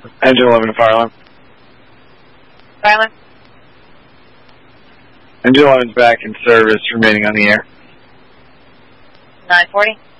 Engine 11 to fire alarm. Silent. Engine 11's back in service, remaining on the air. 940.